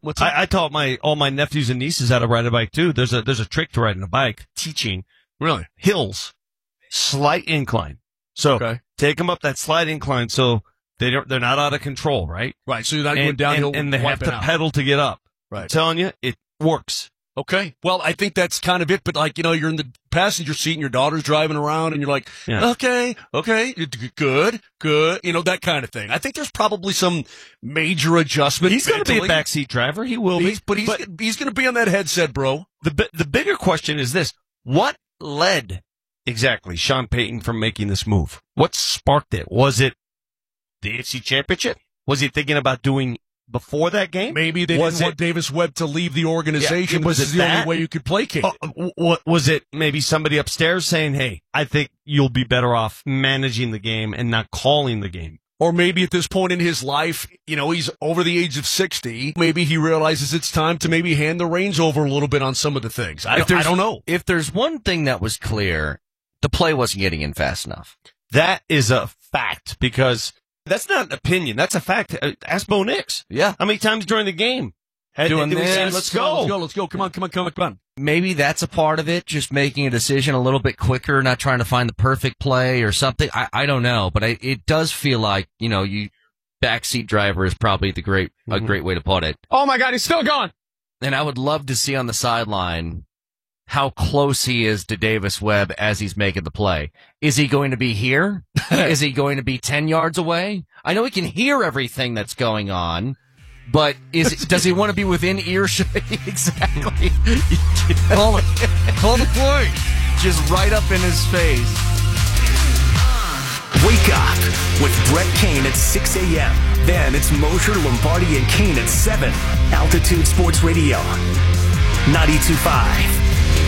I taught all my nephews and nieces how to ride a bike too. There's a trick to riding a bike. Teaching. Really? Hills. Slight incline. So take them up that slight incline so they're not out of control, right? Right. So you're not going downhill. And they have to pedal to get up. Right. I'm telling you, it works. Okay. Well, I think that's kind of it. But you're in the passenger seat and your daughter's driving around and you're like, okay, good. That kind of thing. I think there's probably some major adjustment. He's going to be a backseat driver. He will be. But he's going to be on that headset, bro. The bigger question is this. What led exactly Sean Payton from making this move? What sparked it? Was it the AFC Championship? Was he thinking about doing before that game? Maybe they didn't want Davis Webb to leave the organization. Was it the only way you could placate it? Was it maybe somebody upstairs saying, hey, I think you'll be better off managing the game and not calling the game? Or maybe at this point in his life, he's over the age of 60. Maybe he realizes it's time to maybe hand the reins over a little bit on some of the things. I don't know. If there's one thing that was clear, the play wasn't getting in fast enough. That is a fact because that's not an opinion. That's a fact. Ask Bo Nix. Yeah. How many times during the game? Doing this. Let's go. Come on. Maybe that's a part of it, just making a decision a little bit quicker, not trying to find the perfect play or something. I don't know, but it does feel like, backseat driver is probably a great way to put it. Oh my God, he's still gone. And I would love to see on the sideline how close he is to Davis Webb as he's making the play. Is he going to be here? Is he going to be 10 yards away? I know he can hear everything that's going on, but does he want to be within earshot? Exactly. Call the play. Just right up in his face. Wake up with Brett Kane at 6 a.m. Then it's Mosher, Lombardi, and Kane at 7. Altitude Sports Radio, 92.5.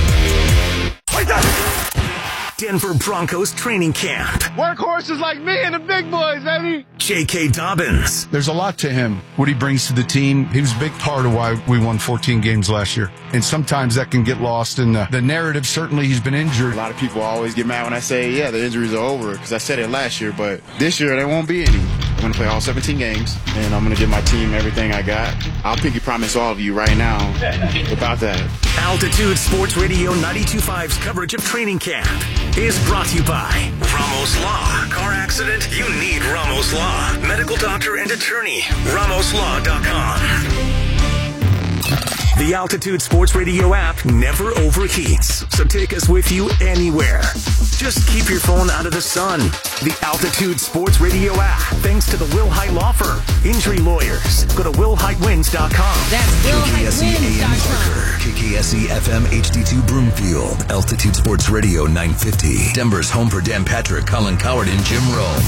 Denver Broncos training camp. Workhorses like me and the big boys, baby. J.K. Dobbins. There's a lot to him, what he brings to the team. He was a big part of why we won 14 games last year. And sometimes that can get lost in the narrative. Certainly he's been injured. A lot of people always get mad when I say, yeah, the injuries are over, because I said it last year. But this year, there won't be any. I'm going to play all 17 games, and I'm going to give my team everything I got. I'll pinky promise all of you right now about that. Altitude Sports Radio 92.5's coverage of training camp is brought to you by Ramos Law. Car accident? You need Ramos Law. Medical doctor and attorney. RamosLaw.com. The Altitude Sports Radio app never overheats, so take us with you anywhere. Just keep your phone out of the sun. The Altitude Sports Radio app, thanks to the Will Height Law Firm. Injury lawyers. Go to willheightwins.com. That's willheightwins.com. KKSE FM HD2 Broomfield. Altitude Sports Radio 950. Denver's home for Dan Patrick, Colin Coward, and Jim Rome.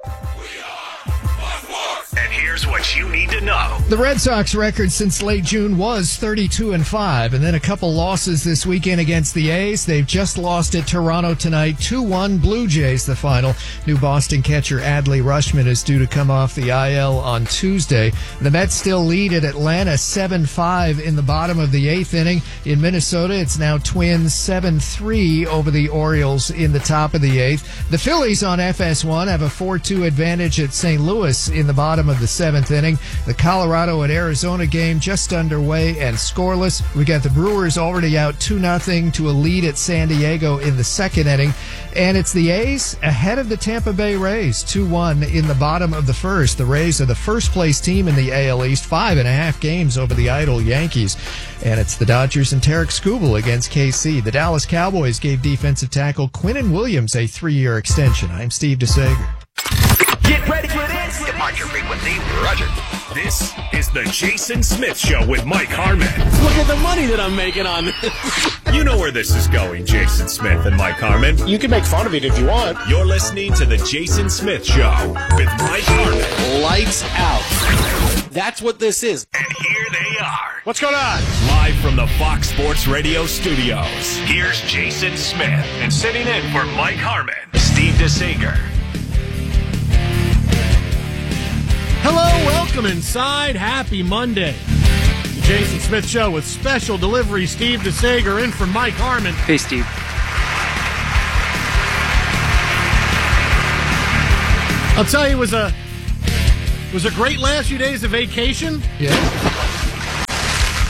And here's what you need to know. The Red Sox record since late June was 32-5, and then a couple losses this weekend against the A's. They've just lost at Toronto tonight, 2-1 Blue Jays, the final. New Boston catcher Adley Rutschman is due to come off the IL on Tuesday. The Mets still lead at Atlanta 7-5 in the bottom of the eighth inning. In Minnesota, it's now Twins 7-3 over the Orioles in the top of the eighth. The Phillies on FS1 have a 4-2 advantage at St. Louis in the bottom of the seventh inning. The Colorado and Arizona game just underway and scoreless. We got the Brewers already out 2-0 to a lead at San Diego in the second inning. And it's the A's ahead of the Tampa Bay Rays, 2-1 in the bottom of the first. The Rays are the first place team in the AL East, 5.5 games over the idle Yankees. And it's the Dodgers and Tarek Skubal against KC. The Dallas Cowboys gave defensive tackle Quinnen Williams a 3-year extension. I'm Steve DeSager. Get ready for this. Depart your frequency. Roger. This is the Jason Smith Show with Mike Harmon. Look at the money that I'm making on this. You know where this is going, Jason Smith and Mike Harmon. You can make fun of it if you want. You're listening to the Jason Smith Show with Mike Harmon. Lights out. That's what this is. And here they are. What's going on? Live from the Fox Sports Radio studios. Here's Jason Smith. And sitting in for Mike Harmon, Steve DeSager. Hello, welcome inside. Happy Monday. The Jason Smith Show with special delivery. Steve DeSager in for Mike Harmon. Hey, Steve. I'll tell you, it was a great last few days of vacation. Yeah.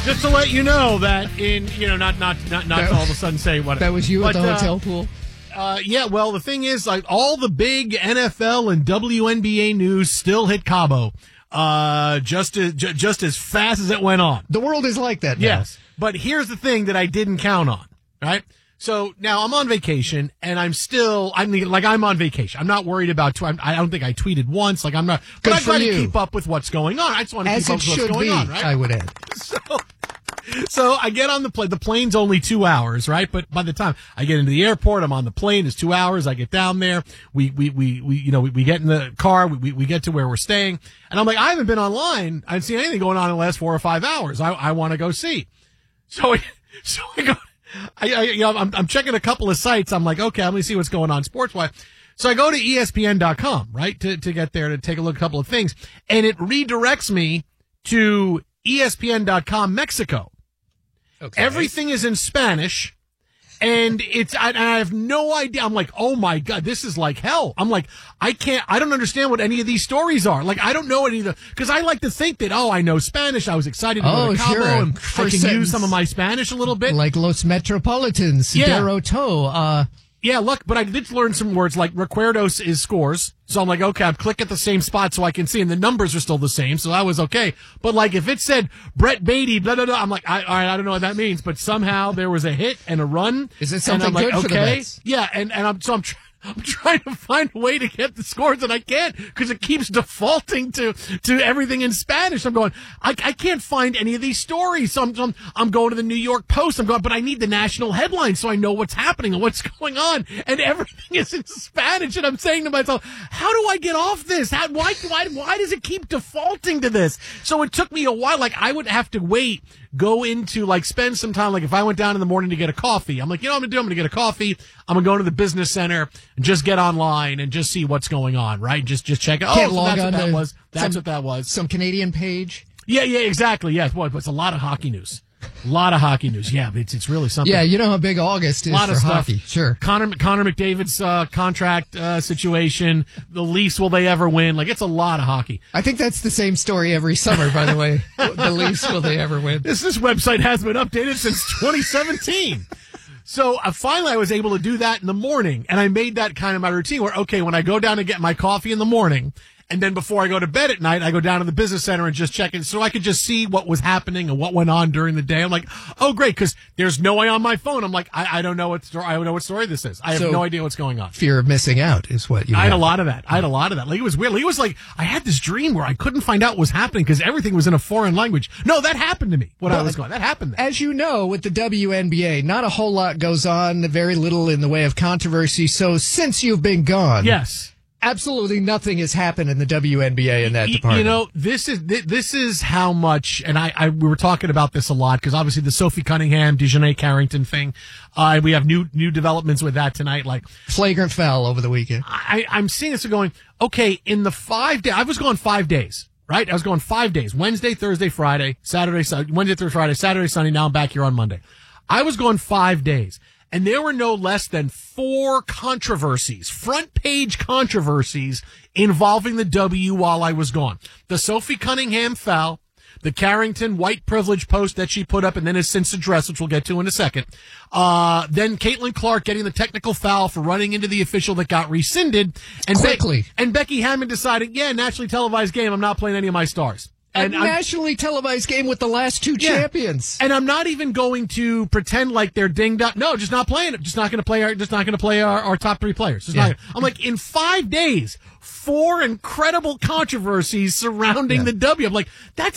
Just to let you know that not to all of a sudden say what. That was you at the hotel pool? Yeah, well, the thing is, like, all the big NFL and WNBA news still hit Cabo, just as fast as it went on. The world is like that now. Yes. But here's the thing that I didn't count on, right? So now I'm on vacation and I'm on vacation. I'm not worried about, I don't think I tweeted once. Like I'm not, but I try to keep up with what's going on. I just want to keep up with what's going on, right? I would add. So I get on the plane. The plane's only 2 hours, right? But by the time I get into the airport, I'm on the plane. It's 2 hours. I get down there. We get in the car. We get to where we're staying. And I'm like, I haven't been online. I haven't seen anything going on in the last 4 or 5 hours. I want to go see. So I go, I'm checking a couple of sites. I'm like, okay, let me see what's going on sports-wise. So I go to ESPN.com, right, to get there to take a look at a couple of things. And it redirects me to ESPN.com Mexico. Okay. Everything is in Spanish. And I have no idea. I'm like, oh my God, this is like hell. I'm like, I don't understand what any of these stories are. Like, I don't know any of because I like to think that, I know Spanish. I was excited to go to Cabo and I can use some of my Spanish a little bit. Like Los Metropolitans, Derrotó, yeah, look, but I did learn some words like recuerdos is scores. So I'm like, okay, I'm clicking at the same spot so I can see, and the numbers are still the same, so that was okay. But like, if it said Brett Beatty, blah, blah, blah, I'm like, all right, I don't know what that means, but somehow there was a hit and a run. Is it something good for the Mets? Yeah, and I'm trying to find a way to get the scores, and I can't because it keeps defaulting to everything in Spanish. I'm going, I can't find any of these stories. So I'm going to the New York Post. but I need the national headlines so I know what's happening and what's going on. And everything is in Spanish. And I'm saying to myself, how do I get off this? Why does it keep defaulting to this? So it took me a while. Like, I would have to go into, like, spend some time. Like, if I went down in the morning to get a coffee, I'm like, what I'm going to do? I'm going to get a coffee. I'm going to go to the business center and just get online and just see what's going on, right? Just check it. That's what that was. Some Canadian page. Yeah, exactly. Yeah, it's a lot of hockey news. A lot of hockey news. Yeah, it's really something. Yeah, you know how big August is for hockey. Sure. Connor McDavid's contract situation. The Leafs, will they ever win? Like, it's a lot of hockey. I think that's the same story every summer, by the way. The Leafs, will they ever win? This website has been updated since 2017. So finally I was able to do that in the morning, and I made that kind of my routine where, okay, when I go down to get my coffee in the morning, and then before I go to bed at night, I go down to the business center and just check in so I could just see what was happening and what went on during the day. I'm like, oh, great, because there's no way on my phone. I'm like, I don't know what story this is. I have no idea what's going on. Fear of missing out is what you I had a lot of that. Like, it was weird. Like, it was like I had this dream where I couldn't find out what was happening because everything was in a foreign language. No, that happened to me I was going. That happened then. As you know, with the WNBA, not a whole lot goes on, very little in the way of controversy. So since you've been gone. Yes. Absolutely nothing has happened in the WNBA in that department. You know, this is how much, and we were talking about this a lot because obviously the Sophie Cunningham, DeJounte Carrington thing. We have new developments with that tonight, like flagrant foul over the weekend. I'm seeing this going, okay, in the 5 days, I was gone 5 days, right? I was going 5 days, Wednesday, Thursday, Friday, Saturday, Wednesday through Friday, Saturday, Sunday. Now I'm back here on Monday. I was gone 5 days. And there were no less than 4 controversies, front page controversies involving the W while I was gone. The Sophie Cunningham foul, the Carrington white privilege post that she put up and then has since addressed, which we'll get to in a second. Then Caitlin Clark getting the technical foul for running into the official that got rescinded. And quickly. And Becky Hammond deciding, nationally televised game, I'm not playing any of my stars. A nationally televised game with the last 2 champions. And I'm not even going to pretend like they're dinged up. No, just not playing it. Just not going to play our top 3 players. I'm like, in 5 days, 4 incredible controversies surrounding the W. I'm like,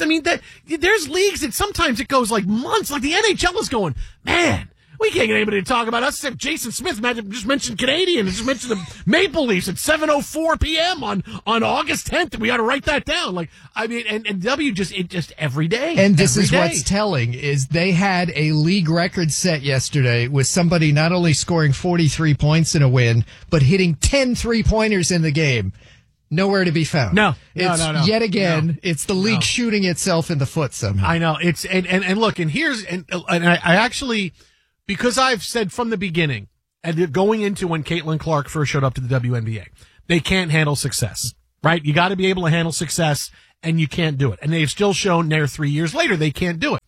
there's leagues that sometimes it goes like months. Like the NHL is going, man, we can't get anybody to talk about us except Jason Smith just mentioned Canadian and just mentioned the Maple Leafs at 7:04 p.m. on August 10th. We got to write that down. Like, I mean, and W just every day. And this is what's telling is they had a league record set yesterday with somebody not only scoring 43 points in a win, but hitting 10 3-pointers in the game. Nowhere to be found. No. Yet again, it's the league shooting itself in the foot somehow. I know. It's and look, and here's and I actually, because I've said from the beginning, and going into when Caitlin Clark first showed up to the WNBA, they can't handle success, right? You got to be able to handle success, and you can't do it. And they've still shown there 3 years later they can't do it.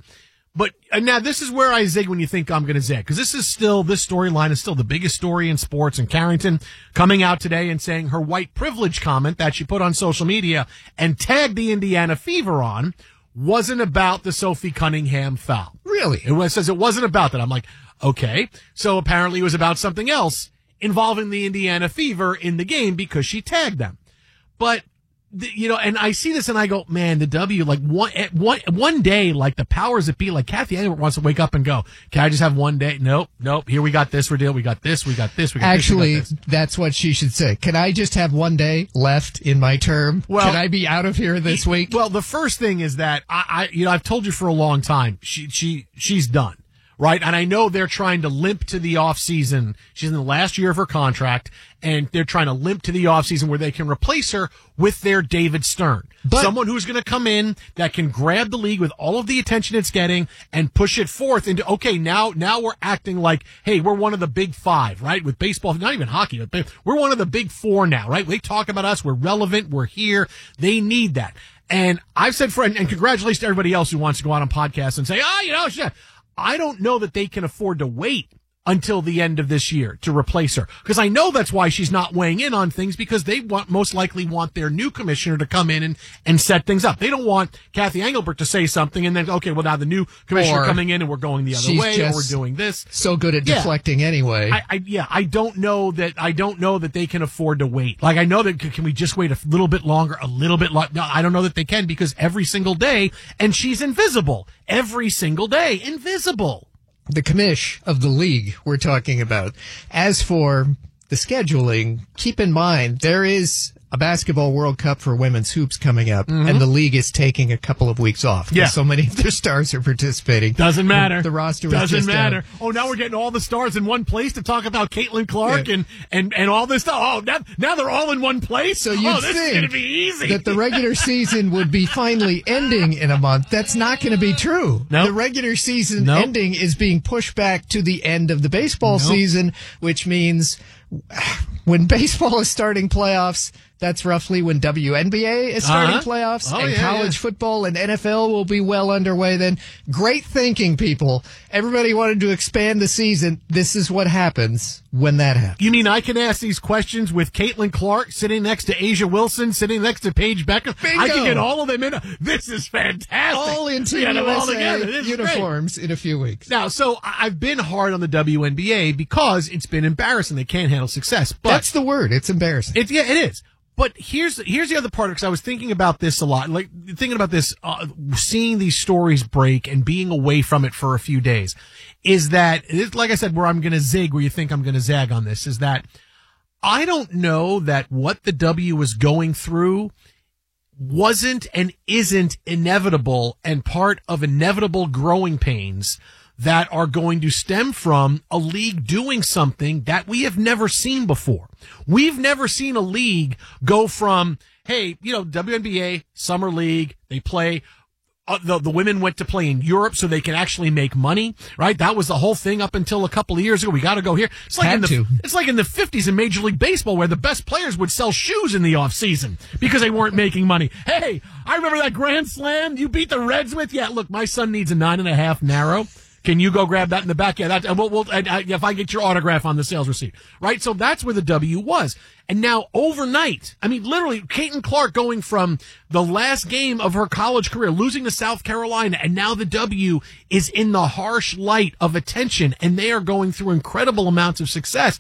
But now this is where I zig when you think I'm going to zig, because this storyline is still the biggest story in sports. And Carrington coming out today and saying her white privilege comment that she put on social media and tagged the Indiana Fever on wasn't about the Sophie Cunningham foul. Really? It says it wasn't about that. I'm like, okay. So apparently it was about something else involving the Indiana Fever in the game because she tagged them. But and I see this and I go, man, the W, like one day, like the powers that be, like Kathy Engelbert wants to wake up and go, can I just have one day? Nope. Here we got this. We got this. Actually, that's what she should say. Can I just have one day left in my term? Well, can I be out of here this week? Well, the first thing is that I've told you for a long time, she's done. Right. And I know they're trying to limp to the off season. She's in the last year of her contract and they're trying to limp to the off season where they can replace her with their David Stern. Someone who's going to come in that can grab the league with all of the attention it's getting and push it forth into, okay, now we're acting like, hey, we're one of the big five, right? With baseball, not even hockey, but we're one of the big four now, right? They talk about us. We're relevant. We're here. They need that. And I've said, and congratulations to everybody else who wants to go out on podcasts and say, I don't know that they can afford to wait until the end of this year to replace her. Because I know that's why she's not weighing in on things, because they most likely want their new commissioner to come in and set things up. They don't want Kathy Engelbert to say something and then, okay, well now the new commissioner coming in and we're going the other way, or we're doing this. So good at deflecting anyway. I don't know that they can afford to wait. Like, I know that, can we just wait a little bit longer, No, I don't know that they can, because every single day, and she's invisible. Every single day, invisible. The commish of the league we're talking about. As for the scheduling, keep in mind there is a basketball World Cup for women's hoops coming up, and the league is taking a couple of weeks off. Yeah. So many of their stars are participating. Doesn't matter. The roster is doesn't just matter. Oh, now we're getting all the stars in one place to talk about Caitlin Clark and all this stuff. Oh, now they're all in one place. So you'd this is think going to be easy. that the regular season would be finally ending in a month. That's not going to be true. Nope. The regular season ending is being pushed back to the end of the baseball season, which means when baseball is starting playoffs, that's roughly when WNBA is starting playoffs, and college football and NFL will be well underway then. Great thinking, people. Everybody wanted to expand the season. This is what happens when that happens. You mean I can ask these questions with Caitlin Clark sitting next to Asia Wilson, sitting next to Paige Becker? Bingo. I can get all of them in. This is fantastic. All in Team USA uniforms in a few weeks. Now, so I've been hard on the WNBA because it's been embarrassing. They can't handle success. But that's the word. It's embarrassing. It is. But here's the other part, because I was thinking about this a lot, like thinking about this, seeing these stories break and being away from it for a few days, is that, like I said, where I'm going to zig, where you think I'm going to zag on this, is that I don't know that what the W was going through wasn't and isn't inevitable and part of inevitable growing pains that are going to stem from a league doing something that we have never seen before. We've never seen a league go from, hey, WNBA, Summer League, they play, the women went to play in Europe so they can actually make money, right? That was the whole thing up until a couple of years ago. We got to go here. It's like in the 50s in Major League Baseball, where the best players would sell shoes in the off season because they weren't making money. Hey, I remember that grand slam you beat the Reds with. Yeah, look, my son needs a 9.5 narrow. Can you go grab that in the back? Yeah, if I get your autograph on the sales receipt, right? So that's where the W was. And now overnight, I mean, literally, Caitlin Clark going from the last game of her college career, losing to South Carolina, and now the W is in the harsh light of attention, and they are going through incredible amounts of success.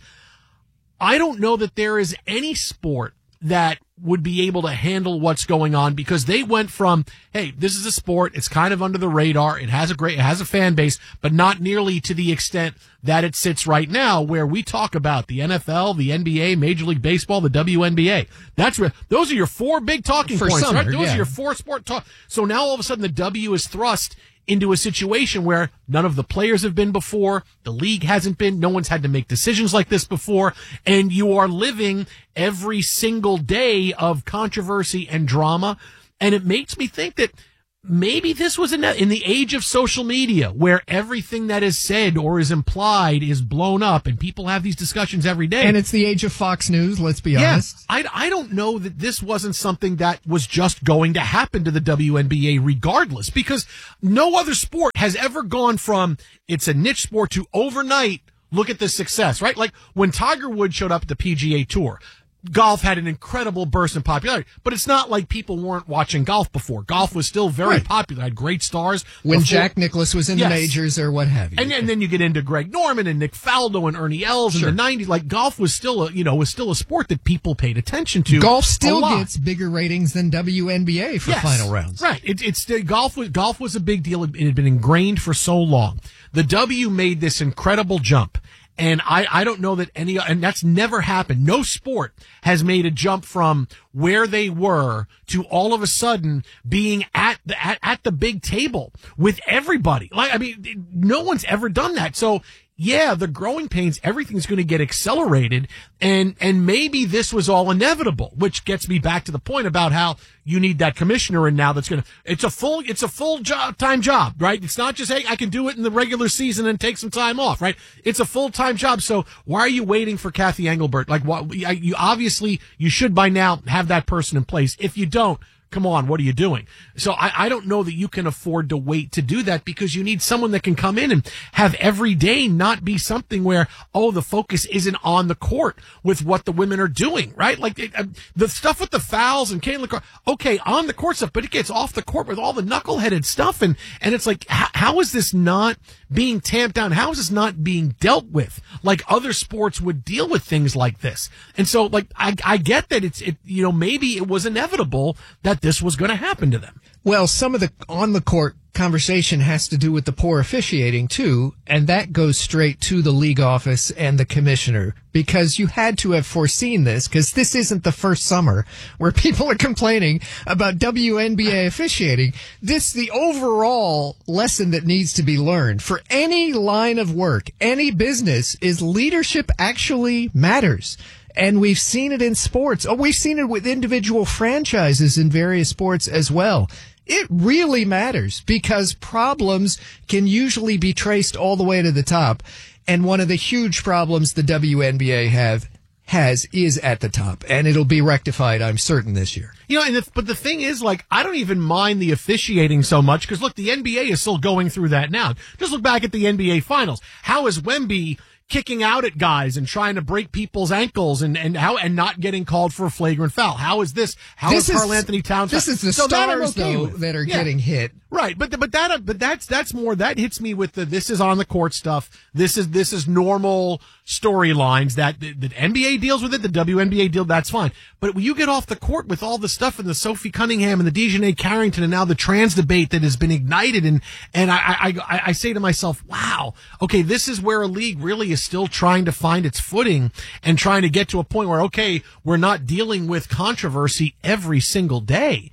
I don't know that there is any sport that would be able to handle what's going on, because they went from, hey, this is a sport, it's kind of under the radar, it has a fan base, but not nearly to the extent that it sits right now, where we talk about the NFL, the NBA, Major League Baseball, the WNBA. Those are your four big talking points, right? Those are your four sport talk. So now all of a sudden the W is thrust into a situation where none of the players have been before, the league hasn't been, no one's had to make decisions like this before, and you are living every single day of controversy and drama. And it makes me think that maybe this was in the age of social media where everything that is said or is implied is blown up and people have these discussions every day. And it's the age of Fox News, let's be honest. I don't know that this wasn't something that was just going to happen to the WNBA regardless, because no other sport has ever gone from it's a niche sport to overnight, look at the success, right? Like when Tiger Woods showed up at the PGA Tour, golf had an incredible burst in popularity, but it's not like people weren't watching golf before. Golf was still very popular, had great stars. When Jack Nicklaus was in the majors or what have you. And then you get into Greg Norman and Nick Faldo and Ernie Els in the 90s. Like golf was still a sport that people paid attention to. Golf still gets bigger ratings than WNBA for final rounds. Right. It's golf was a big deal. It had been ingrained for so long. The W made this incredible jump. And I don't know that and that's never happened. No sport has made a jump from where they were to all of a sudden being at the big table with everybody. Like, I mean, no one's ever done that. So, yeah, the growing pains, everything's going to get accelerated, and maybe this was all inevitable, which gets me back to the point about how you need that commissioner in now it's a full time job, right? It's not just, hey, I can do it in the regular season and take some time off, right? It's a full-time job. So why are you waiting for Kathy Engelbert? Like, you obviously, you should by now have that person in place. If you don't, come on, what are you doing? So I don't know that you can afford to wait to do that, because you need someone that can come in and have every day not be something where, the focus isn't on the court with what the women are doing, right? Like the stuff with the fouls and Caitlin Clark, okay, on the court stuff, but it gets off the court with all the knuckleheaded stuff. And it's like, how is this not being tamped down? How is this not being dealt with like other sports would deal with things like this? And so, like, I get that maybe it was inevitable that this was going to happen to them. Well, some of the on-the-court conversation has to do with the poor officiating, too, and that goes straight to the league office and the commissioner, because you had to have foreseen this, because this isn't the first summer where people are complaining about WNBA officiating. The overall lesson that needs to be learned for any line of work, any business, is leadership actually matters. And we've seen it in sports. We've seen it with individual franchises in various sports as well. It really matters, because problems can usually be traced all the way to the top. And one of the huge problems the WNBA has is at the top. And it'll be rectified, I'm certain, this year. But the thing is, like, I don't even mind the officiating so much, because, look, the NBA is still going through that now. Just look back at the NBA Finals. How is Wemby kicking out at guys and trying to break people's ankles and not getting called for a flagrant foul? How is this? How is Karl Anthony Towns? This is the stars, though, that are getting hit. Right, but that's more, that hits me with this is on the court stuff. This is normal storylines that the NBA deals with it, the WNBA deal, that's fine. But when you get off the court with all the stuff and the Sophie Cunningham and the Dejanay Carrington and now the trans debate that has been ignited, and I say to myself, wow, okay, this is where a league really is still trying to find its footing and trying to get to a point where, okay, we're not dealing with controversy every single day.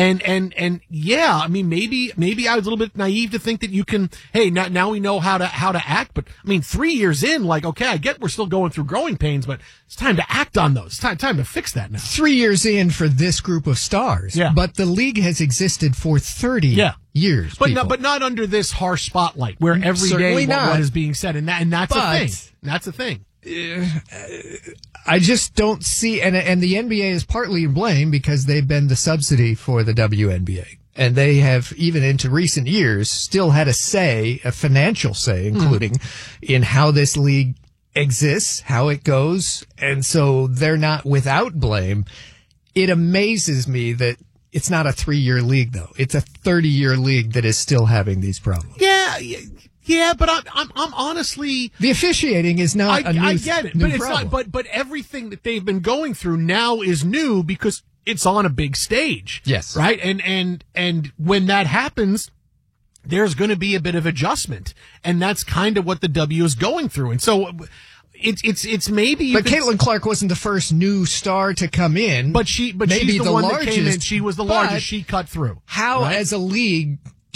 And yeah, I mean, maybe I was a little bit naive to think that you can, hey, now we know how to act. But I mean, 3 years in, like, okay, I get we're still going through growing pains, but it's time to act on those. It's time to fix that now. 3 years in for this group of stars. Yeah. But the league has existed for 30 years. But not under this harsh spotlight where every day what is being said. And that's a thing. That's a thing. I just don't see, and the NBA is partly to blame because they've been the subsidy for the WNBA. And they have, even into recent years, still had a financial say, including in how this league exists, how it goes. And so they're not without blame. It amazes me that it's not a 3-year league, though. It's a 30-year league that is still having these problems. Yeah, but I'm honestly, the officiating is not a new. I get it, but it's problem. not. But everything that they've been going through now is new because it's on a big stage. Yes, right. And when that happens, there's going to be a bit of adjustment, and that's kind of what the W is going through. And so it's maybe. But Caitlin Clark wasn't the first new star to come in. But she's the one that came in. She was the largest. She cut through. How, as a league,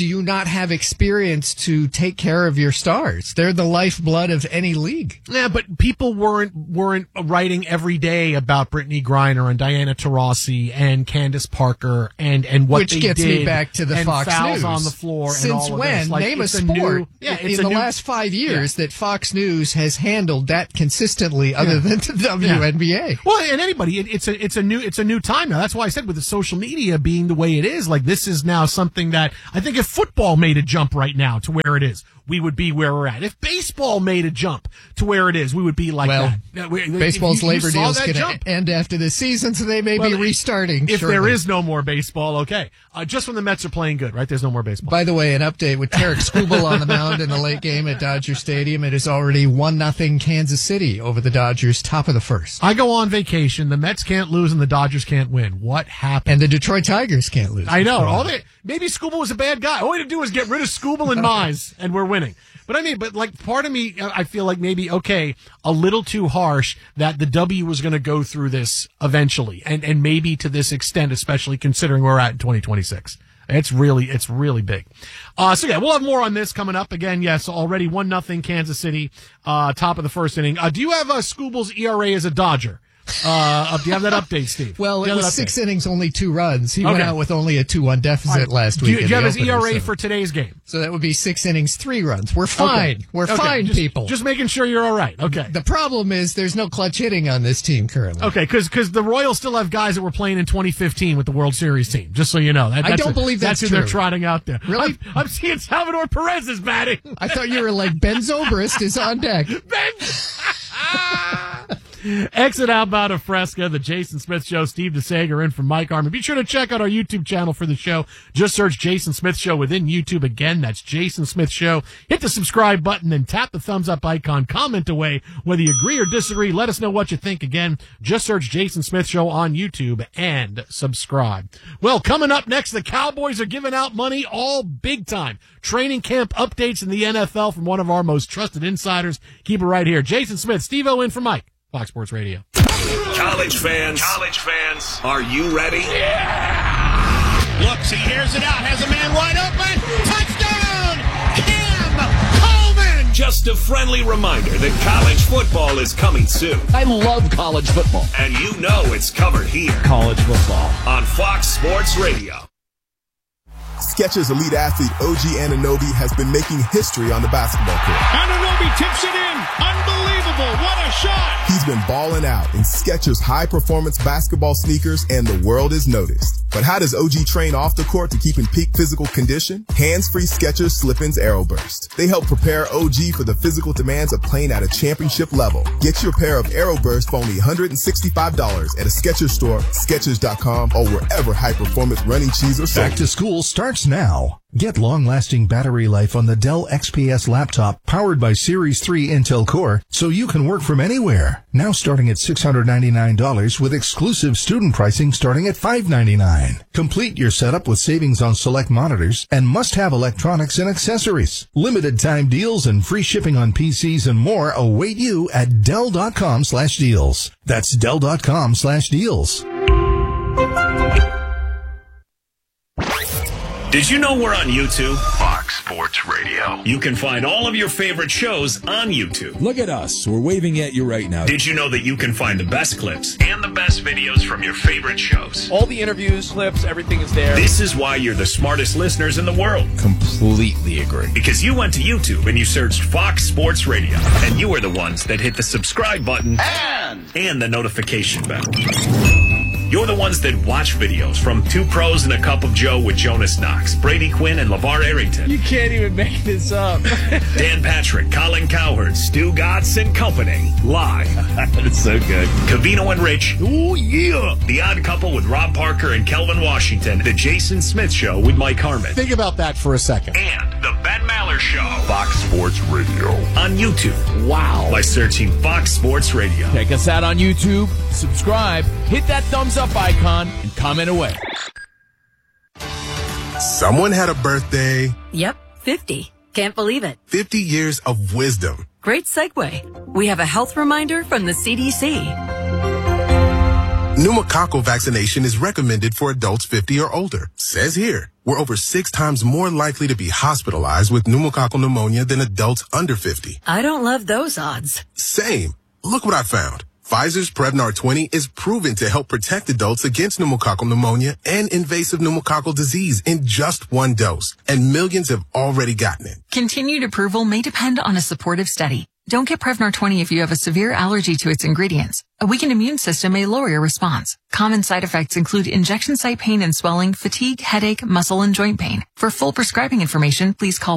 do you not have experience to take care of your stars? They're the lifeblood of any league. Yeah, but people weren't writing every day about Brittany Griner and Diana Taurasi and Candace Parker and what Which they gets did me back to the and Fox fouls News on the floor. Since and all of when? This. Like, Name a it's sport in the last 5 years that Fox News has handled that consistently, other than the WNBA. Well, and anybody, it's a new time now. That's why I said with the social media being the way it is, like this is now something that I think if football made a jump right now to where it is, we would be where we're at. If baseball made a jump to where it is, we would be like that. Baseball's labor deal is going to end after this season, so they may be restarting. If shortly. there is no more baseball, okay. Just when the Mets are playing good, right? There's no more baseball. By the way, an update with Tarek Skubal on the mound in the late game at Dodger Stadium. It is already 1-0 Kansas City over the Dodgers, top of the first. I go on vacation. The Mets can't lose and the Dodgers can't win. What happened? And the Detroit Tigers can't lose. I know. Maybe Skubal was a bad guy. All we had to do was get rid of Skubal and Mize, and we're winning. But like part of me, I feel like maybe, okay, a little too harsh that the W was going to go through this eventually, and maybe to this extent, especially considering where we're at in 2026. It's really big. So yeah, we'll have more on this coming up. Again, yes, already 1-0 Kansas City, top of the first inning. Do you have Skubal's ERA as a Dodger? Do you have that update, Steve? Well, it was 6 innings, only 2 runs. He went out with only a 2-1 deficit last week. Do you have his ERA for today's game? So that would be 6 innings, 3 runs. We're fine. Okay. We're fine, people. Just making sure you're all right. Okay. The problem is there's no clutch hitting on this team currently. Okay, because the Royals still have guys that were playing in 2015 with the World Series team. Just so you know, I don't believe that's who true. They're trotting out there. Really? I'm seeing Salvador Perez is batting. I thought you were like Ben Zobrist is on deck. Exit Outbound of Fresca, the Jason Smith Show. Steve DeSager in for Mike Harmon. Be sure to check out our YouTube channel for the show. Just search Jason Smith Show within YouTube. Again, that's Jason Smith Show. Hit the subscribe button, then tap the thumbs up icon. Comment away whether you agree or disagree. Let us know what you think. Again, just search Jason Smith Show on YouTube and subscribe. Well, coming up next, the Cowboys are giving out money all big time. Training camp updates in the NFL from one of our most trusted insiders. Keep it right here. Jason Smith, Steve-O in for Mike. Fox Sports Radio. College fans, are you ready? Yeah! Looks, he hears it out, has a man wide open. Touchdown! Cam Coleman! Just a friendly reminder that college football is coming soon. I love college football. And you know it's covered here. College football. On Fox Sports Radio. Skechers elite athlete OG Anunoby has been making history on the basketball court. Anunoby tips it in. Unbelievable. What a shot. He's been balling out in Skechers high-performance basketball sneakers, and the world has noticed. But how does OG train off the court to keep in peak physical condition? Hands-free Skechers Slip-ins Aeroburst. They help prepare OG for the physical demands of playing at a championship level. Get your pair of Aeroburst for only $165 at a Skechers store, Skechers.com, or wherever high-performance running shoes are sold. Back to school starts now. Get long-lasting battery life on the Dell XPS laptop powered by Series 3 Intel Core so you can work from anywhere. Now starting at $699 with exclusive student pricing starting at $599. Complete your setup with savings on select monitors and must-have electronics and accessories. Limited time deals and free shipping on PCs and more await you at Dell.com/deals. That's Dell.com/deals. Did you know we're on YouTube? Fox Sports Radio. You can find all of your favorite shows on YouTube. Look at us. We're waving at you right now. Did you know that you can find the best clips and the best videos from your favorite shows? All the interviews, clips, everything is there. This is why you're the smartest listeners in the world. Completely agree. Because you went to YouTube and you searched Fox Sports Radio. And you are the ones that hit the subscribe button and the notification bell. You're the ones that watch videos from Two Pros and a Cup of Joe with Jonas Knox, Brady Quinn, and LeVar Arrington. You can't even make this up. Dan Patrick, Colin Cowherd, Stu Gatz and Company. Live. That's so good. Covino and Rich. Oh, yeah. The Odd Couple with Rob Parker and Kelvin Washington. The Jason Smith Show with Mike Harmon. Think about that for a second. And the Ben Maller Show. Fox Sports Radio. On YouTube. Wow. By searching Fox Sports Radio. Check us out on YouTube. Subscribe. Hit that thumbs up icon and comment away. Someone had a birthday. Yep, 50. Can't believe it. 50 years of wisdom. Great segue. We have a health reminder from the CDC. Pneumococcal vaccination is recommended for adults 50 or older. Says here, we're over 6 times more likely to be hospitalized with pneumococcal pneumonia than adults under 50. I don't love those odds. Same. Look what I found. Pfizer's Prevnar 20 is proven to help protect adults against pneumococcal pneumonia and invasive pneumococcal disease in just 1 dose, and millions have already gotten it. Continued approval may depend on a supportive study. Don't get Prevnar 20 if you have a severe allergy to its ingredients. A weakened immune system may lower your response. Common side effects include injection site pain and swelling, fatigue, headache, muscle, and joint pain. For full prescribing information, please call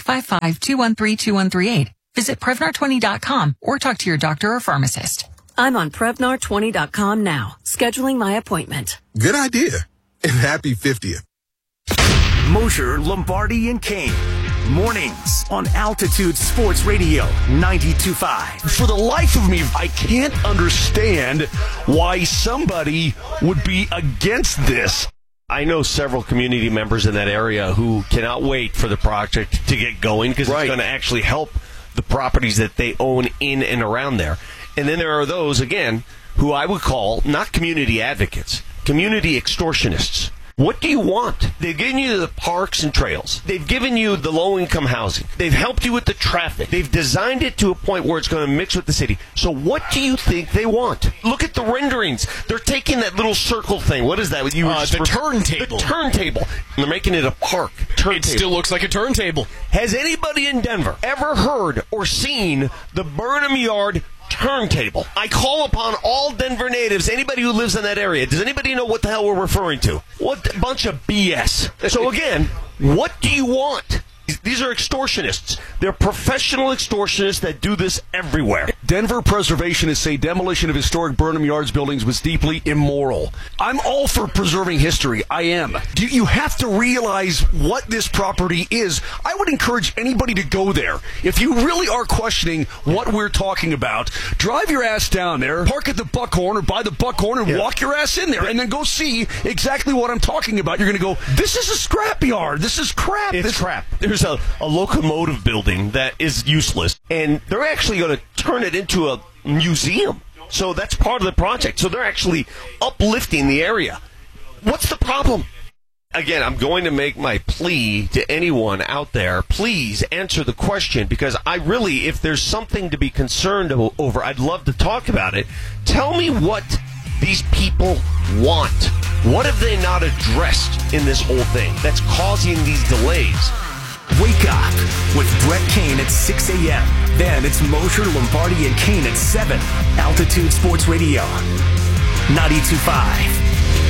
1-855-213-2138. Visit Prevnar20.com or talk to your doctor or pharmacist. I'm on Prevnar20.com now, scheduling my appointment. Good idea. And happy 50th. Mosher, Lombardi, and Kane. Mornings on Altitude Sports Radio 92.5. For the life of me, I can't understand why somebody would be against this. I know several community members in that area who cannot wait for the project to get going because it's going to actually help the properties that they own in and around there. And then there are those, again, who I would call not community advocates, community extortionists. What do you want? They've given you the parks and trails. They've given you the low-income housing. They've helped you with the traffic. They've designed it to a point where it's going to mix with the city. So what do you think they want? Look at the renderings. They're taking that little circle thing. What is that? The turntable. The turntable. They're making it a park. Turntable. It still looks like a turntable. Has anybody in Denver ever heard or seen the Burnham Yard turntable? I call upon all Denver natives, anybody who lives in that area. Does anybody know what the hell we're referring to? What a bunch of BS. So again, what do you want? These are extortionists. They're professional extortionists that do this everywhere. Denver preservationists say demolition of historic Burnham Yards buildings was deeply immoral. I'm all for preserving history. I am. You have to realize what this property is. I would encourage anybody to go there. If you really are questioning what we're talking about, drive your ass down there, park at the Buckhorn or by the Buckhorn and walk your ass in there and then go see exactly what I'm talking about. You're going to go, this is a scrapyard. This is crap. It's crap. There's a locomotive building that is useless, and they're actually going to turn it into a museum. So that's part of the project. So they're actually uplifting the area. What's the problem? Again, I'm going to make my plea to anyone out there. Please answer the question, because I really, if there's something to be concerned over, I'd love to talk about it. Tell me what these people want. What have they not addressed in this whole thing that's causing these delays? Wake up with Brett Kane at 6 a.m. Then it's Mosher, Lombardi, and Kane at 7. Altitude Sports Radio 92.5.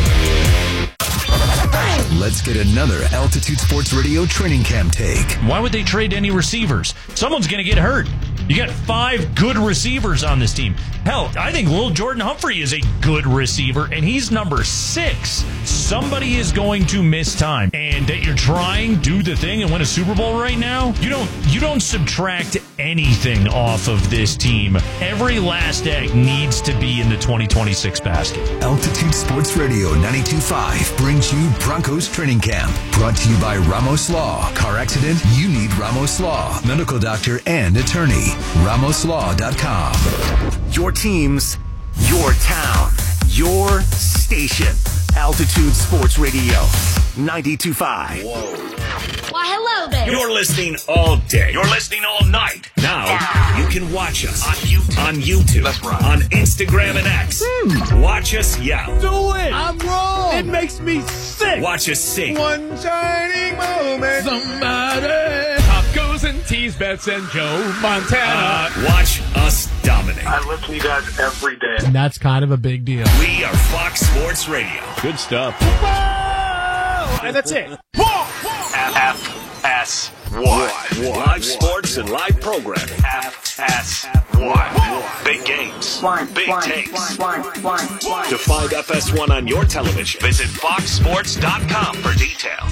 Let's get another Altitude Sports Radio training camp take. Why would they trade any receivers? Someone's going to get hurt. You got 5 good receivers on this team. Hell, I think Lil Jordan Humphrey is a good receiver, and he's number 6. Somebody is going to miss time. And that you're trying, do the thing, and win a Super Bowl right now, you don't subtract anything off of this team. Every last egg needs to be in the 2026 basket. Altitude Sports Radio 92.5 brings you Broncos Training Camp. Brought to you by Ramos Law. Car accident? You need Ramos Law. Medical doctor and attorney. RamosLaw.com. Your teams, your town, your station. Altitude Sports Radio 92.5. Why, hello there. You're listening all day. You're listening all night. Now you can watch us on YouTube. That's right. On Instagram and X. Watch us yell. Do it. I'm wrong. It makes me sick. Watch us sing. One shining moment. Somebody. Tacos and teas, bets and Joe Montana. Watch us dominate. I listen to you guys every day. And that's kind of a big deal. We are Fox Sports Radio. Good stuff. Whoa! And that's it. FS1. Live sports and live programming. FS1. Big games. Big takes. To find FS1 on your television, visit foxsports.com for details.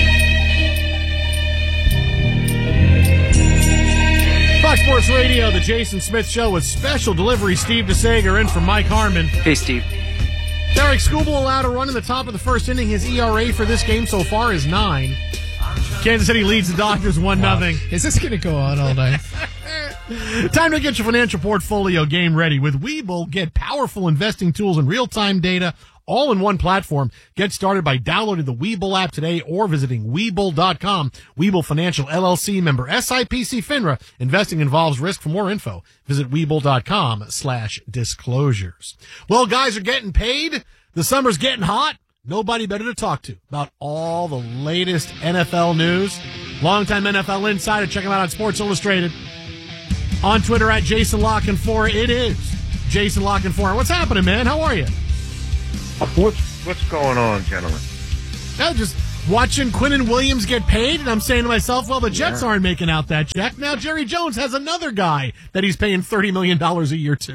Fox Sports Radio, the Jason Smith Show with special delivery. Steve DeSager in for Mike Harmon. Hey, Steve. Derek Skubal allowed a run in the top of the first inning. His ERA for this game so far is 9. Kansas City leads the Dodgers 1-0. Is this going to go on all night? Time to get your financial portfolio game ready. With Webull, get powerful investing tools and real-time data all in one platform. Get started by downloading the Webull app today or visiting Webull.com. Webull Financial LLC, member SIPC FINRA. Investing involves risk. For more info, visit Webull.com/disclosures. Well, guys are getting paid. The summer's getting hot. Nobody better to talk to about all the latest NFL news. Longtime NFL insider. Check him out on Sports Illustrated. On Twitter at Jason Lockenfor. It is Jason Lockenfor. What's happening, man? How are you? What's going on, gentlemen? Now just watching Quinnen Williams get paid, and I'm saying to myself, well, the Jets aren't making out that check. Now Jerry Jones has another guy that he's paying $30 million a year to.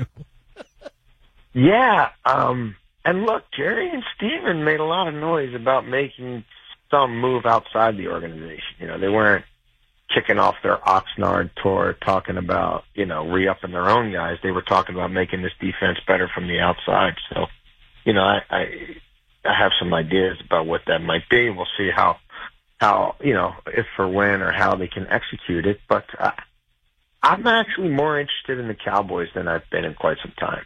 Yeah, and look, Jerry and Steven made a lot of noise about making some move outside the organization. You know, they weren't kicking off their Oxnard tour talking about, you know, re-upping their own guys. They were talking about making this defense better from the outside. So, you know, I have some ideas about what that might be. We'll see how you know, if or when or how they can execute it. But I'm actually more interested in the Cowboys than I've been in quite some time.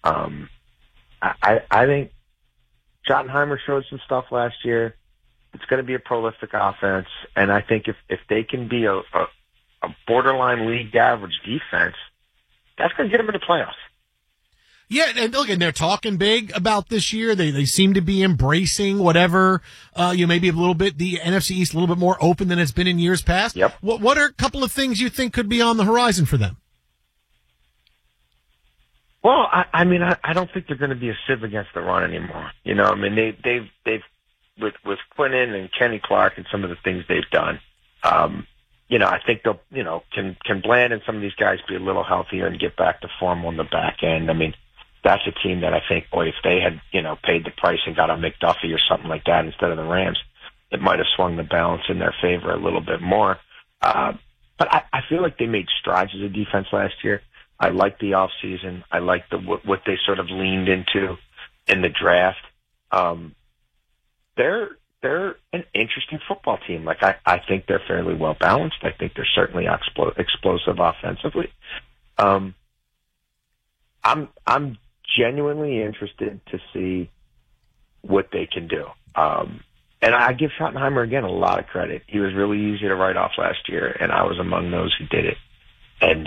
I think Schottenheimer showed some stuff last year. It's going to be a prolific offense, and I think if they can be a borderline league average defense, that's going to get them in the playoffs. Yeah, and look, and they're talking big about this year. They seem to be embracing whatever, maybe a little bit, the NFC East a little bit more open than it's been in years past. Yep. What are a couple of things you think could be on the horizon for them? Well, I mean, I don't think they're going to be a sieve against the run anymore. You know, I mean, they've with Quinnen and Kenny Clark and some of the things they've done. You know, I think they'll, you know, can Bland and some of these guys be a little healthier and get back to form on the back end. I mean, that's a team that I think, boy, if they had, you know, paid the price and got a McDuffie or something like that instead of the Rams, it might have swung the balance in their favor a little bit more. But I feel like they made strides as a defense last year. I like the offseason. I like what they sort of leaned into in the draft. They're an interesting football team. Like I think they're fairly well balanced. I think they're certainly explosive offensively. I'm genuinely interested to see what they can do. And I give Schottenheimer again a lot of credit. He was really easy to write off last year, and I was among those who did it. And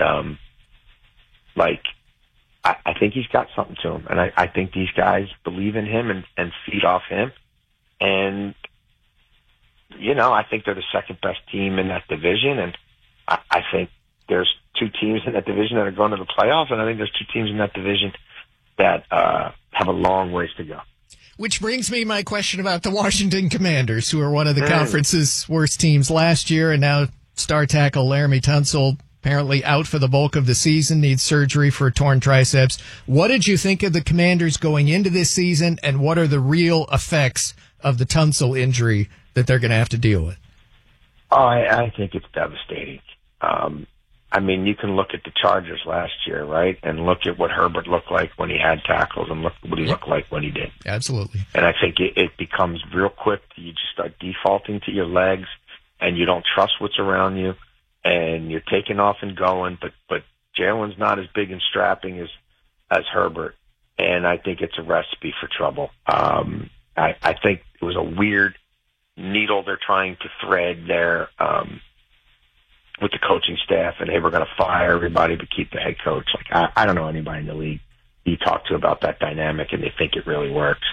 I think he's got something to him, and I think these guys believe in him and feed off him. And, you know, I think they're the second best team in that division, and I think there's two teams in that division that are going to the playoffs, and I think there's two teams in that division that have a long ways to go. Which brings me my question about the Washington Commanders, who are one of the conference's worst teams last year, and now star tackle Laramie Tunsil apparently out for the bulk of the season, needs surgery for a torn triceps. What did you think of the Commanders going into this season, and what are the real effects of the Tunsil injury that they're going to have to deal with? Oh, I think it's devastating. I mean, you can look at the Chargers last year, right, and look at what Herbert looked like when he had tackles and look at what he looked like when he did. Absolutely. And I think it becomes real quick. You just start defaulting to your legs, and you don't trust what's around you, and you're taking off and going, but Jalen's not as big and strapping as Herbert, and I think it's a recipe for trouble. I think it was a weird needle they're trying to thread there with the coaching staff, and hey, we're going to fire everybody but keep the head coach. Like I don't know anybody in the league you talk to about that dynamic, and they think it really works.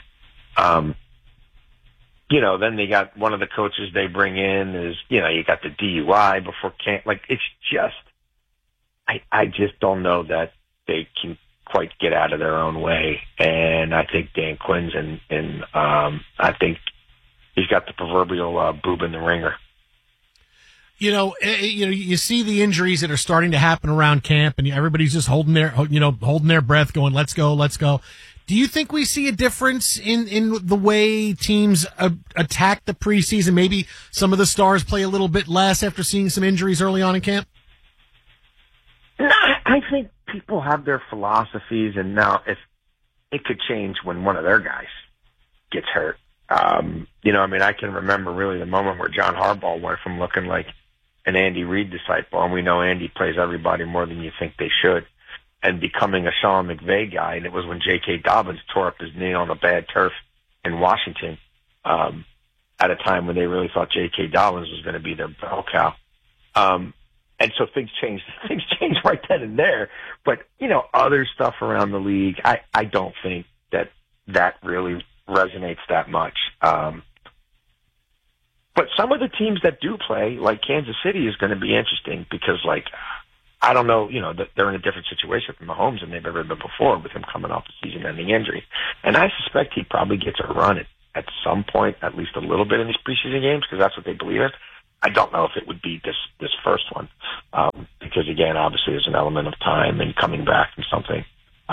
You know, then they got one of the coaches they bring in is, you know, you got the DUI before camp. Like, it's just, I just don't know that they can quite get out of their own way. And I think Dan Quinn's and I think he's got the proverbial boob in the ringer. You know, you see the injuries that are starting to happen around camp, and everybody's just holding their breath, going, "Let's go, let's go." Do you think we see a difference in the way teams attack the preseason? Maybe some of the stars play a little bit less after seeing some injuries early on in camp? No, I think people have their philosophies, and now if it could change when one of their guys gets hurt. You know, I mean, I can remember really the moment where John Harbaugh went from looking like an Andy Reid disciple, and we know Andy plays everybody more than you think they should, and becoming a Sean McVay guy. And it was when J.K. Dobbins tore up his knee on a bad turf in Washington at a time when they really thought J.K. Dobbins was going to be their bell cow. And so things changed. Things changed right then and there. But, other stuff around the league, I don't think that really resonates that much. But some of the teams that do play, like Kansas City, is going to be interesting because, I don't know, they're in a different situation from Mahomes than they've ever been before with him coming off a season-ending injury. And I suspect he probably gets a run at some point, at least a little bit in these preseason games, because that's what they believe in. I don't know if it would be this first one, because again, obviously there's an element of time and coming back from something.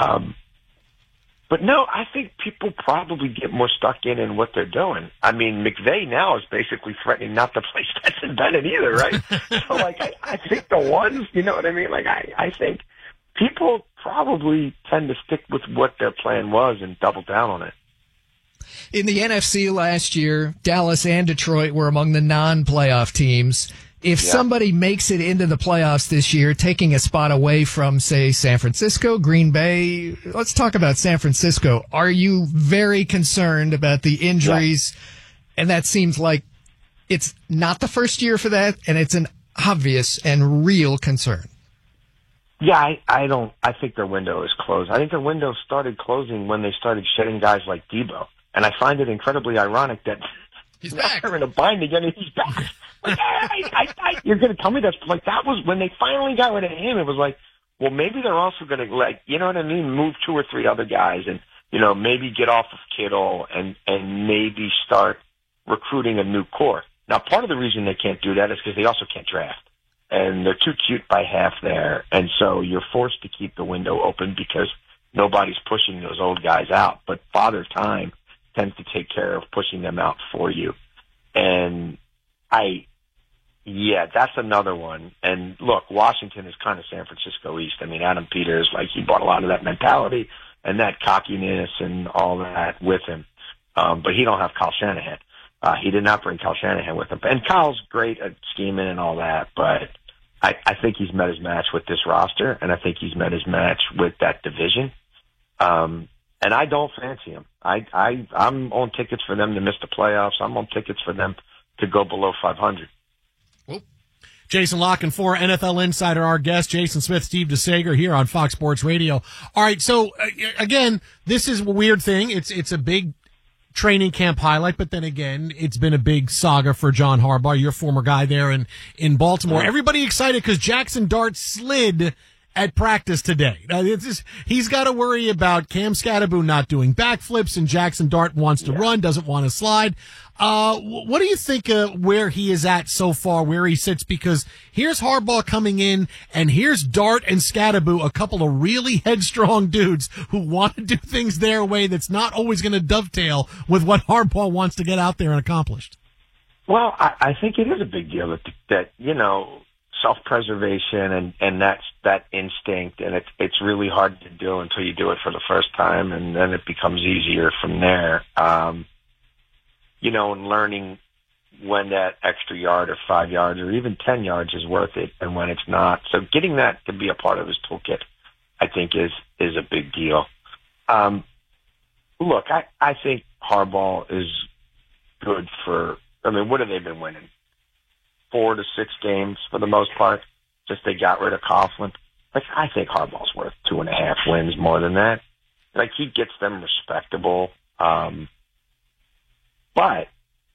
But no, I think people probably get more stuck in what they're doing. I mean, McVay now is basically threatening not to play Stetson Bennett either, right? So I think the ones, you know what I mean? I think people probably tend to stick with what their plan was and double down on it. In the NFC last year, Dallas and Detroit were among the non-playoff teams. If somebody makes it into the playoffs this year, taking a spot away from, say, San Francisco, Green Bay, let's talk about San Francisco. Are you very concerned about the injuries? Yeah. And that seems like it's not the first year for that, and it's an obvious and real concern. Yeah, I think their window is closed. I think their window started closing when they started shedding guys like Debo. And I find it incredibly ironic that he's back. They're in a bind again and he's back. You're going to tell me that was when they finally got rid of him. It was like, well, maybe they're also going to you know what I mean, move 2 or 3 other guys and, maybe get off of Kittle and maybe start recruiting a new core. Now, part of the reason they can't do that is because they also can't draft. And they're too cute by half there. And so you're forced to keep the window open because nobody's pushing those old guys out. But Father Time tends to take care of pushing them out for you. And that's another one. And look, Washington is kind of San Francisco East. I mean, Adam Peters, he brought a lot of that mentality and that cockiness and all that with him. But he don't have Kyle Shanahan. He did not bring Kyle Shanahan with him. And Kyle's great at scheming and all that, but I think he's met his match with this roster, and I think he's met his match with that division. And I don't fancy him. I'm on tickets for them to miss the playoffs. I'm on tickets for them to go below 500. Jason La Canfora, NFL Insider, our guest, Jason Smith, Steve DeSager here on Fox Sports Radio. All right, so again, this is a weird thing. It's a big training camp highlight, but then again, it's been a big saga for John Harbaugh, your former guy there in Baltimore. Everybody excited because Jackson Dart slid at practice today. He's got to worry about Cam Scatterbo not doing backflips, and Jackson Dart wants to run, doesn't want to slide. What do you think where he is at so far, where he sits? Because here's Harbaugh coming in, and here's Dart and Scatterbo, a couple of really headstrong dudes who want to do things their way that's not always going to dovetail with what Harbaugh wants to get out there and accomplish. Well, I think it is a big deal that self-preservation and that instinct, and it's really hard to do until you do it for the first time, and then it becomes easier from there. And learning when that extra yard or 5 yards or even 10 yards is worth it and when it's not. So getting that to be a part of his toolkit, I think is a big deal. Look, I think Harbaugh is good for, what have they been winning? 4 to 6 games for the most part, just they got rid of Coughlin. I think Harbaugh's worth 2.5 wins more than that. He gets them respectable. But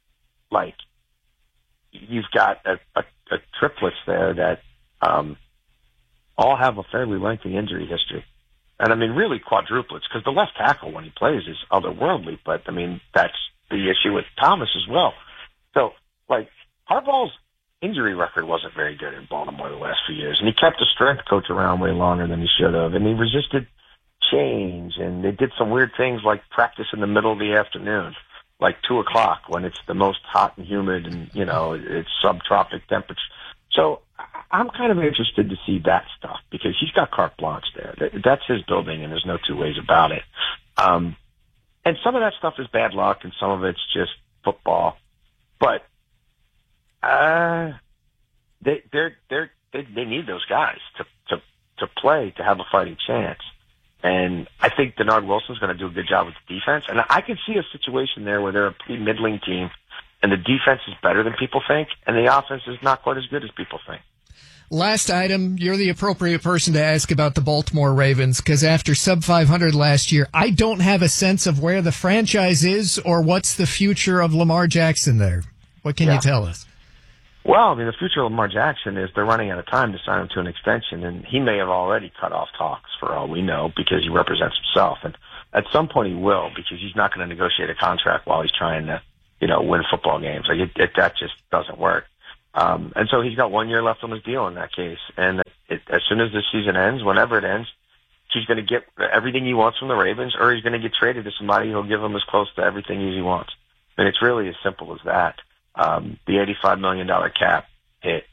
you've got a triplets there that all have a fairly lengthy injury history. And really quadruplets, because the left tackle when he plays is otherworldly, but that's the issue with Thomas as well. So Harbaugh's injury record wasn't very good in Baltimore the last few years, and he kept a strength coach around way longer than he should have, and he resisted change, and they did some weird things like practice in the middle of the afternoon, 2:00 when it's the most hot and humid and, it's subtropic temperature. So I'm kind of interested to see that stuff because he's got carte blanche there. That's his building, and there's no two ways about it. And some of that stuff is bad luck, and some of it's just football. But they need those guys to play, to have a fighting chance. And I think Denard Wilson's going to do a good job with the defense. And I can see a situation there where they're a pretty middling team, and the defense is better than people think, and the offense is not quite as good as people think. Last item, you're the appropriate person to ask about the Baltimore Ravens, because after sub 500 last year, I don't have a sense of where the franchise is or what's the future of Lamar Jackson there. What can you tell us? Well, I mean, the future of Lamar Jackson is they're running out of time to sign him to an extension, and he may have already cut off talks for all we know because he represents himself. And at some point he will, because he's not going to negotiate a contract while he's trying to, win football games. Like that just doesn't work. And so he's got 1 year left on his deal in that case. And as soon as this season ends, whenever it ends, he's going to get everything he wants from the Ravens, or he's going to get traded to somebody who'll give him as close to everything as he wants. And it's really as simple as that. The $85 million cap, it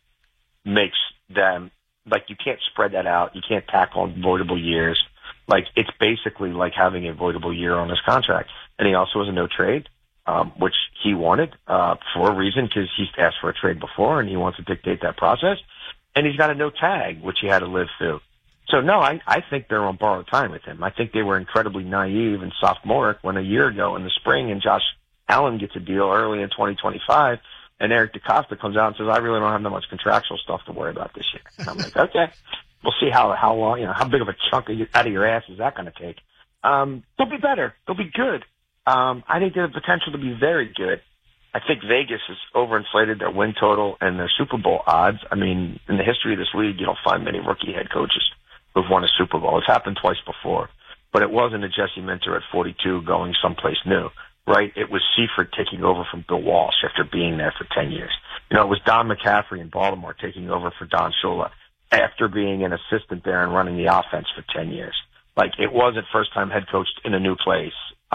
makes them, like, you can't spread that out. You can't tack on voidable years. Like, it's basically like having a voidable year on his contract. And he also has a no trade, which he wanted, for a reason, because he's asked for a trade before and he wants to dictate that process. And he's got a no tag, which he had to live through. So no, I think they're on borrowed time with him. I think they were incredibly naive and sophomoric when a year ago in the spring and Josh Allen gets a deal early in 2025, and Eric DeCosta comes out and says, I really don't have that much contractual stuff to worry about this year. And I'm like, okay, we'll see how long, how big of a chunk out of your ass is that going to take? They'll be better. They'll be good. I think they have the potential to be very good. I think Vegas has overinflated their win total and their Super Bowl odds. I mean, in the history of this league, you don't find many rookie head coaches who've won a Super Bowl. It's happened twice before, but it wasn't a Jesse Minter at 42 going someplace new. Right? It was Seifert taking over from Bill Walsh after being there for 10 years. It was Don McCaffrey in Baltimore taking over for Don Shula after being an assistant there and running the offense for 10 years. Like, it wasn't first-time head coach in a new place,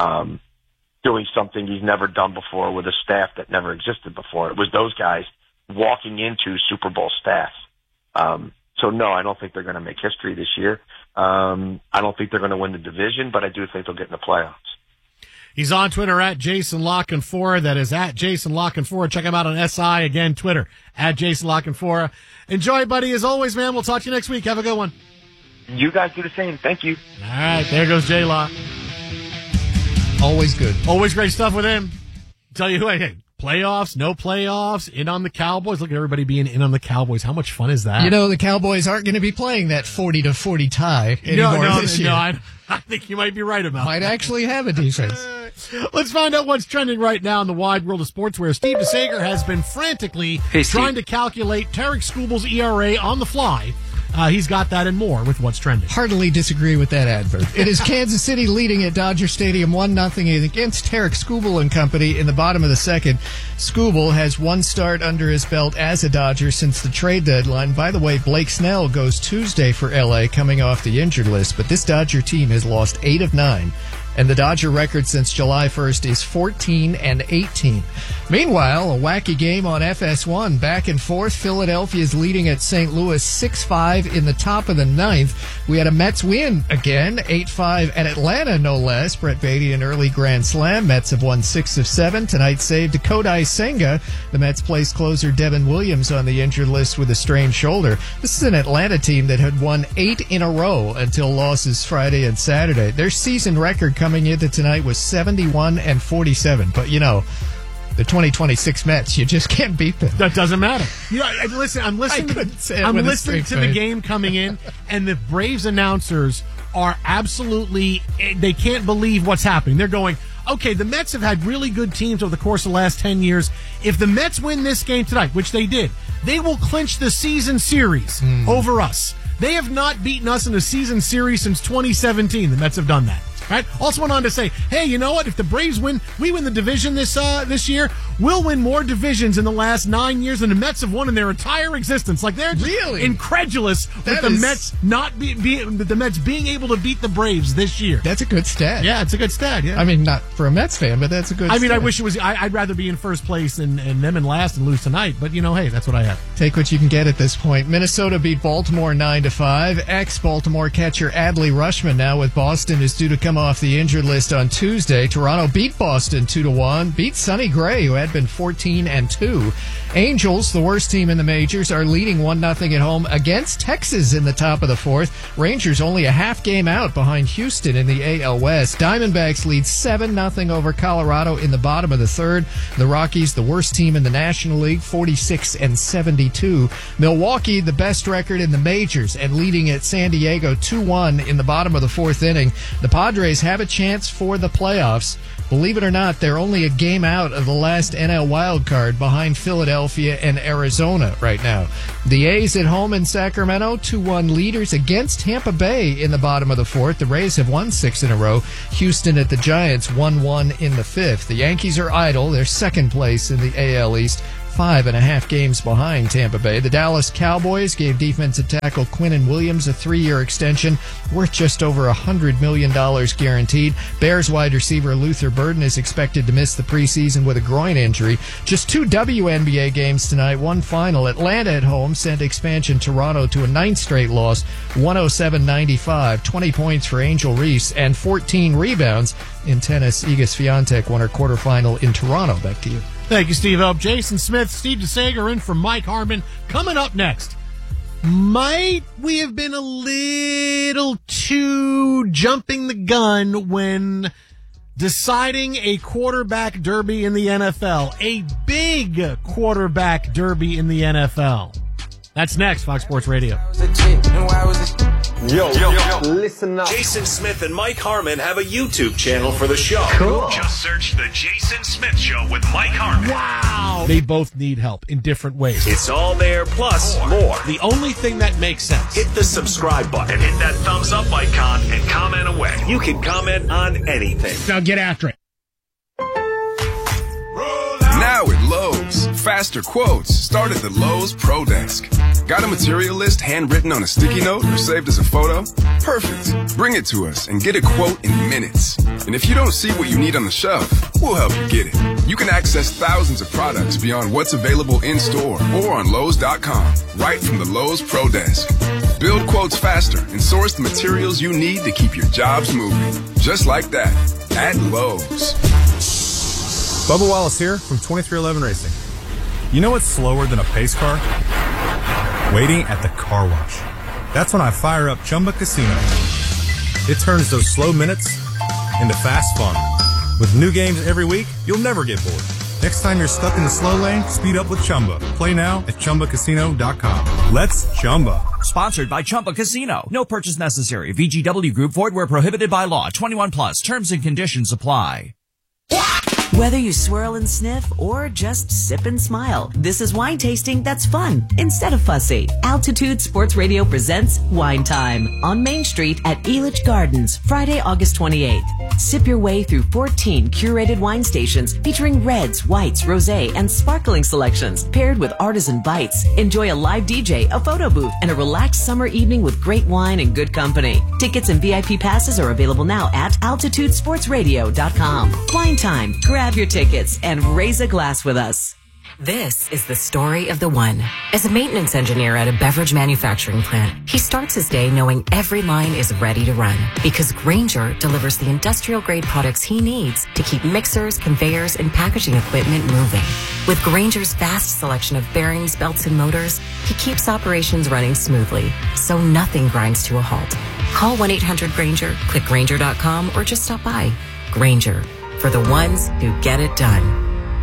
doing something he's never done before with a staff that never existed before. It was those guys walking into Super Bowl staffs. So, no, I don't think they're going to make history this year. I don't think they're going to win the division, but I do think they'll get in the playoffs. He's on Twitter at Jason Lockenfora. That is at Jason Lockenfora. Check him out on SI. Again, Twitter at Jason Lockenfora. Enjoy, buddy. As always, man, we'll talk to you next week. Have a good one. You guys do the same. Thank you. All right. There goes J-Lock. Always good. Always great stuff with him. Tell you who, hey, playoffs, no playoffs, in on the Cowboys. Look at everybody being in on the Cowboys. How much fun is that? The Cowboys aren't going to be playing that 40-40 tie anymore this year. No, I think you might be right about that. Might actually have a defense. Let's find out what's trending right now in the wide world of sportswear. Steve DeSager has been frantically trying to calculate Tarek Skubal's ERA on the fly. He's got that and more with what's trending. Heartily disagree with that advert. It is Kansas City leading at Dodger Stadium 1-0 against Tarek Skubal and company in the bottom of the second. Skubal has one start under his belt as a Dodger since the trade deadline. By the way, Blake Snell goes Tuesday for L.A. coming off the injured list, but this Dodger team has lost 8 of 9. And the Dodger record since July 1st is 14-18. Meanwhile, a wacky game on FS1. Back and forth, Philadelphia's leading at St. Louis 6-5 in the top of the ninth. We had a Mets win again, 8-5 at Atlanta, no less. Brett Beatty an early grand slam. Mets have won 6 of 7. Tonight saved to Kodai Senga. The Mets placed closer Devin Williams on the injured list with a strained shoulder. This is an Atlanta team that had won 8 in a row until losses Friday and Saturday. Their season record coming into tonight was 71-47. But, the 2026 Mets, you just can't beat them. That doesn't matter. Listen, I'm listening to the game coming in, and the Braves announcers are absolutely, they can't believe what's happening. They're going, okay, the Mets have had really good teams over the course of the last 10 years. If the Mets win this game tonight, which they did, they will clinch the season series over us. They have not beaten us in a season series since 2017. The Mets have done that. Right? Also went on to say, hey, you know what? If the Braves win, we win the division this year, we'll win more divisions in the last 9 years than the Mets have won in their entire existence. Like, they're really incredulous with the Mets the Mets being able to beat the Braves this year. That's a good stat. Yeah, it's a good stat. Yeah. I mean, not for a Mets fan, but that's a good stat. I mean, I wish it was, I'd rather be in first place and them in last and lose tonight. But, hey, that's what I have. Take what you can get at this point. Minnesota beat Baltimore 9-5. Ex-Baltimore catcher Adley Rutschman now with Boston is due to come off the injured list on Tuesday. Toronto beat Boston 2-1, beat Sonny Gray, who had been 14-2. Angels, the worst team in the majors, are leading 1-0 at home against Texas in the top of the fourth. Rangers only a half game out behind Houston in the AL West. Diamondbacks lead 7-0 over Colorado in the bottom of the third. The Rockies, the worst team in the National League, 46-72. Milwaukee, the best record in the majors and leading at San Diego 2-1 in the bottom of the fourth inning. The Padres have a chance for the playoffs. Believe it or not, they're only a game out of the last NL wild card behind Philadelphia and Arizona right now. The A's at home in Sacramento, 2-1 leaders against Tampa Bay in the bottom of the fourth. The Rays have won 6 in a row. Houston at the Giants, 1-1 in the fifth. The Yankees are idle. They're second place in the AL East, 5.5 games behind Tampa Bay. The Dallas Cowboys gave defensive tackle Quinnen Williams a 3-year extension worth just over $100 million guaranteed. Bears wide receiver Luther Burden is expected to miss the preseason with a groin injury. Just 2 WNBA games tonight, one final. Atlanta at home sent expansion Toronto to a 9th straight loss, 107-95. 20 points for Angel Reese and 14 rebounds in tennis. Iga Swiatek won her quarterfinal in Toronto. Back to you. Thank you, Steve Elp. Jason Smith, Steve DeSager in for Mike Harmon. Coming up next, might we have been a little too jumping the gun when deciding a quarterback derby in the NFL? A big quarterback derby in the NFL. That's next, Fox Sports Radio. Yo, listen up. Jason Smith and Mike Harmon have a YouTube channel for the show. Cool. Just search The Jason Smith Show with Mike Harmon. Wow. They both need help in different ways. It's all there, plus more. The only thing that makes sense. Hit the subscribe button and hit that thumbs up icon and comment away. You can comment on anything. Now get after it. Now at Lowe's, faster quotes start at the Lowe's Pro Desk. Got a material list handwritten on a sticky note or saved as a photo? Perfect. Bring it to us and get a quote in minutes. And if you don't see what you need on the shelf, we'll help you get it. You can access thousands of products beyond what's available in store or on Lowe's.com, right from the Lowe's Pro Desk. Build quotes faster and source the materials you need to keep your jobs moving. Just like that, at Lowe's. Bubba Wallace here from 2311 Racing. You know what's slower than a pace car? Waiting at the car wash. That's when I fire up Chumba Casino. It turns those slow minutes into fast fun. With new games every week, you'll never get bored. Next time you're stuck in the slow lane, speed up with Chumba. Play now at ChumbaCasino.com. Let's Chumba. Sponsored by Chumba Casino. No purchase necessary. VGW Group. Void where prohibited by law. 21 plus. Terms and conditions apply. Whether you swirl and sniff or just sip and smile, this is wine tasting that's fun instead of fussy. Altitude Sports Radio presents Wine Time on Main Street at Elitch Gardens, Friday, August 28th. Sip your way through 14 curated wine stations featuring reds, whites, rosé, and sparkling selections paired with artisan bites. Enjoy a live DJ, a photo booth, and a relaxed summer evening with great wine and good company. Tickets and VIP passes are available now at altitudesportsradio.com. Wine Time. Grab your tickets and raise a glass with us. This is the story of the one. As a maintenance engineer at a beverage manufacturing plant, he starts his day knowing every line is ready to run because Grainger delivers the industrial-grade products he needs to keep mixers, conveyors, and packaging equipment moving. With Grainger's vast selection of bearings, belts, and motors, he keeps operations running smoothly, so nothing grinds to a halt. Call 1-800-GRAINGER, click Grainger.com, or just stop by. Grainger, for the ones who get it done.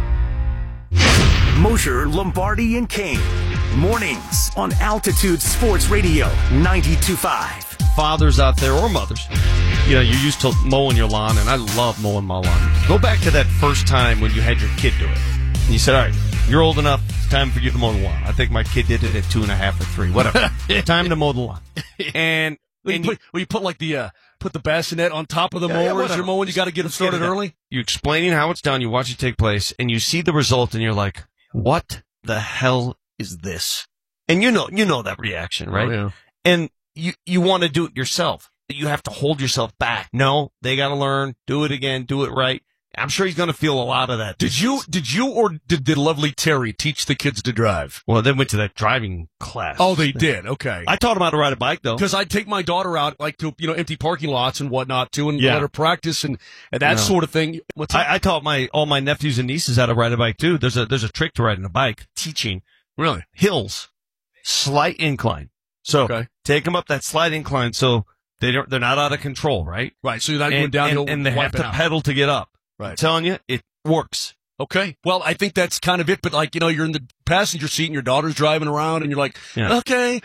Mosher, Lombardi, and Kane. Mornings on Altitude Sports Radio 92.5. Fathers out there or mothers, you know, you're used to mowing your lawn, and I love mowing my lawn. Go back to that first time when you had your kid do it. And you said, all right, you're old enough, it's time for you to mow the lawn. I think my kid did it at 2.5 or 3, whatever. Time to mow the lawn. And you put like the put the bassinet on top of the mower as you're mowing. You got to get them started early. You're explaining how it's done. You watch it take place, and you see the result, and you're like, what the hell is this? And you know that reaction, right? Oh, yeah. And you want to do it yourself. You have to hold yourself back. No, they got to learn, do it again, do it right. I'm sure he's going to feel a lot of that. Did you or did the lovely Terry teach the kids to drive? Well, they went to that driving class. Oh, they did. Okay. I taught them how to ride a bike, though. Because I'd take my daughter out, like, to, empty parking lots and whatnot, too, and let her practice and that sort of thing. I taught all my nephews and nieces how to ride a bike, too. There's a trick to riding a bike, teaching. Really? Hills. Slight incline. So take them up that slight incline so they're not out of control, right? Right. So you're not going downhill. And they have to pedal to get up. Right. I'm telling you, it works. Okay. Well, I think that's kind of it. But you're in the passenger seat and your daughter's driving around and you're like, okay,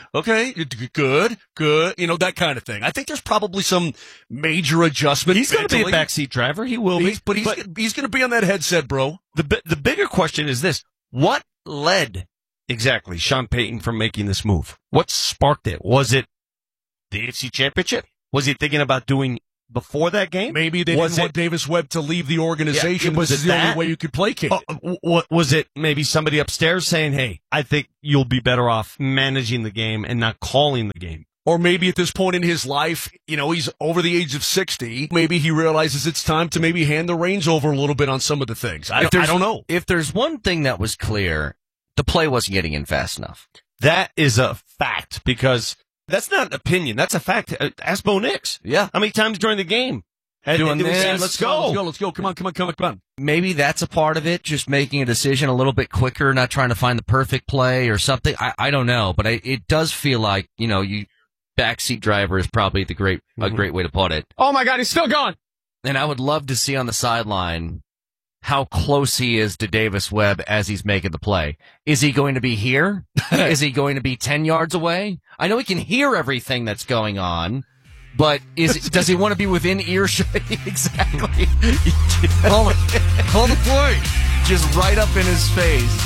good. That kind of thing. I think there's probably some major adjustment. He's going to be a backseat driver. He will be. But he's going to be on that headset, bro. The bigger question is this. What led exactly Sean Payton from making this move? What sparked it? Was it the AFC Championship? Was he thinking about doing before that game? Maybe they didn't want Davis Webb to leave the organization. Was it the only way you could placate it? Was it maybe somebody upstairs saying, hey, I think you'll be better off managing the game and not calling the game? Or maybe at this point in his life, he's over the age of 60. Maybe he realizes it's time to maybe hand the reins over a little bit on some of the things. I don't know. If there's one thing that was clear, the play wasn't getting in fast enough. That is a fact because that's not an opinion. That's a fact. Ask Bo Nix. Yeah. How many times during the game? Doing this. Let's go. Come on. Maybe that's a part of it, just making a decision a little bit quicker, not trying to find the perfect play or something. I don't know, but it does feel like, backseat driver is probably a great way to put it. Oh my God, he's still gone. And I would love to see on the sideline how close he is to Davis Webb as he's making the play. Is he going to be here? Is he going to be 10 yards away? I know he can hear everything that's going on, but does he want to be within earshot? Exactly. Call the play. Just right up in his face.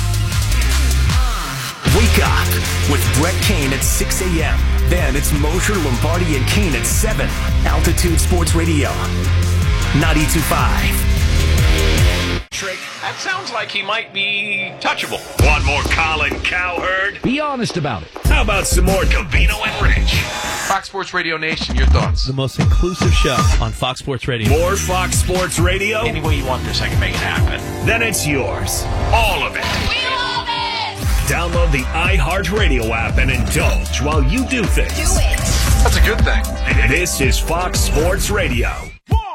Wake up with Brett Kane at 6 a.m. Then it's Mosher, Lombardi, and Kane at 7. Altitude Sports Radio, 92.5. Trick. That sounds like he might be touchable. Want more Colin Cowherd? Be honest about it. How about some more Covino and Rich? Fox Sports Radio Nation, your thoughts? The most inclusive show on Fox Sports Radio. More Fox Sports Radio? Any way you want this, I can make it happen. Then it's yours. All of it. We love it! Download the iHeartRadio app and indulge while you do things. Do it! That's a good thing. This is Fox Sports Radio.